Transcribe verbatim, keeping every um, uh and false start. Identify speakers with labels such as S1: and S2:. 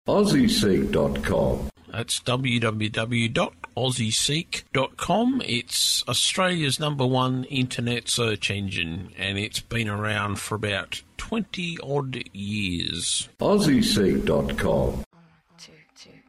S1: Aussie Seek dot com.
S2: That's w w w dot aussie seek dot com. It's Australia's number one internet search engine, and it's been around for about twenty odd years.
S1: Aussie Seek dot com.
S3: One, two, two.